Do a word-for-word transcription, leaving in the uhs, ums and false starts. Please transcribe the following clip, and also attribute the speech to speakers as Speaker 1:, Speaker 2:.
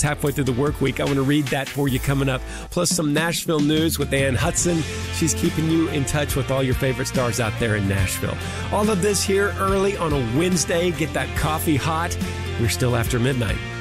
Speaker 1: halfway through the work week. I want to read that for you coming up. Plus some Nashville news with Ann Hudson. She's keeping you in touch with all your favorite stars out there in Nashville. All of this here early on a Wednesday. Get that coffee hot. We're still after midnight.